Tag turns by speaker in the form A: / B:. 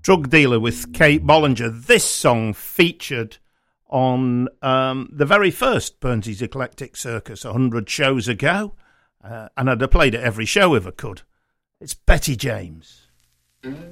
A: Drug Dealer with Kate Bollinger. This song featured on the very first Burnsy's Eclectic Circus 100 shows ago, and I'd have played it every show if I could. It's Betty James.